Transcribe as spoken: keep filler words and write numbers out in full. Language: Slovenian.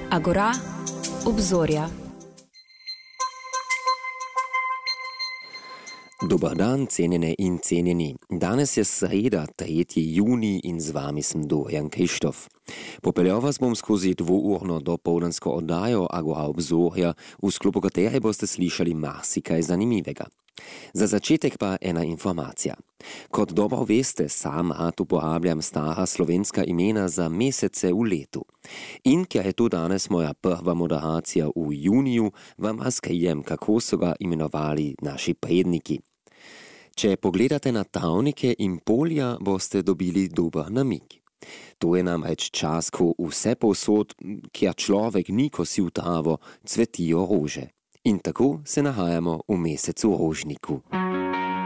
Agora, obzorja. Dobar dan, cenjene in cenjeni. Danes je sreda, tretji junij in z vami sem Dorijan Krištof. Popeljal vas bom skozi dvourno dopoldansko oddajo Agora obzorja, v sklopu katere boste slišali marsikaj zanimivega. Za začetek pa ena informacija. Kot dobro veste, sam rad uporabljam stara slovenska imena za mesece v letu. In ker je to danes moja prva moderacija v juniju, vam razkrijem, kako so ga imenovali naši predniki. Če pogledate na travnike in polja, boste dobili dober namig. To je namreč čas, ko vse povsod, kjer človek ni kosil travo, cvetijo rože. In tako se nahajamo v mesecu rožniku.